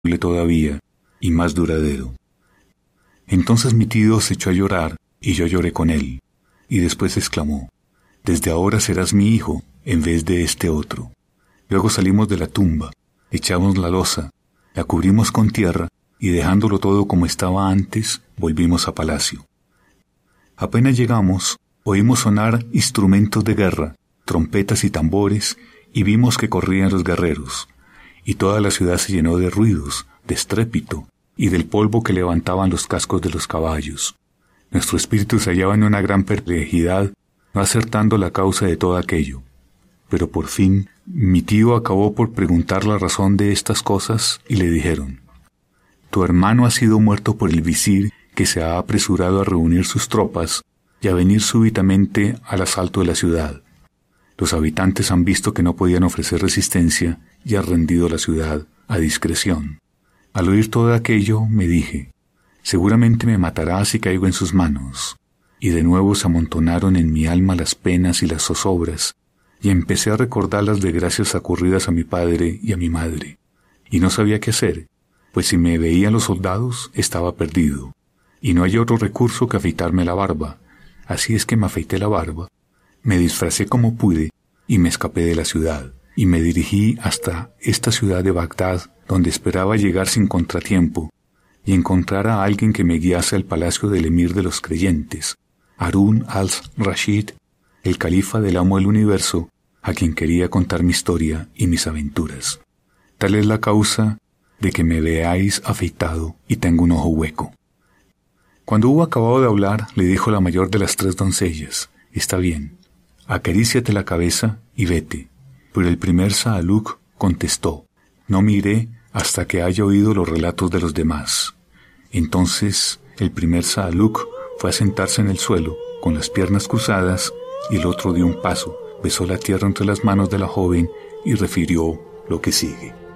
todavía y más duradero. Entonces mi tío se echó a llorar y yo lloré con él, y después exclamó: «Desde ahora serás mi hijo en vez de este otro». Luego salimos de la tumba, echamos la losa, la cubrimos con tierra y dejándolo todo como estaba antes, volvimos a palacio. Apenas llegamos, oímos sonar instrumentos de guerra, trompetas y tambores, y vimos que corrían los guerreros, y toda la ciudad se llenó de ruidos, de estrépito, y del polvo que levantaban los cascos de los caballos. Nuestro espíritu se hallaba en una gran perplejidad, no acertando la causa de todo aquello. Pero por fin, mi tío acabó por preguntar la razón de estas cosas, y le dijeron: «Tu hermano ha sido muerto por el visir, que se ha apresurado a reunir sus tropas y a venir súbitamente al asalto de la ciudad. Los habitantes han visto que no podían ofrecer resistencia y han rendido la ciudad a discreción». Al oír todo aquello, me dije: «Seguramente me matará si caigo en sus manos». Y de nuevo se amontonaron en mi alma las penas y las zozobras, y empecé a recordar las desgracias ocurridas a mi padre y a mi madre. Y no sabía qué hacer, pues si me veían los soldados, estaba perdido, y no hay otro recurso que afeitarme la barba. Así es que me afeité la barba, me disfracé como pude, y me escapé de la ciudad, y me dirigí hasta esta ciudad de Bagdad, donde esperaba llegar sin contratiempo, y encontrar a alguien que me guiase al palacio del emir de los creyentes, Harún al-Rashid, el califa del amo del universo, a quien quería contar mi historia y mis aventuras. Tal es la causa de que me veáis afeitado y tengo un ojo hueco». Cuando hubo acabado de hablar, le dijo la mayor de las 3 doncellas: «Está bien, acaríciate la cabeza y vete». Pero el primer Saaluk contestó: «No me iré hasta que haya oído los relatos de los demás». Entonces el primer Saaluk fue a sentarse en el suelo, con las piernas cruzadas, y el otro dio un paso, besó la tierra entre las manos de la joven y refirió lo que sigue.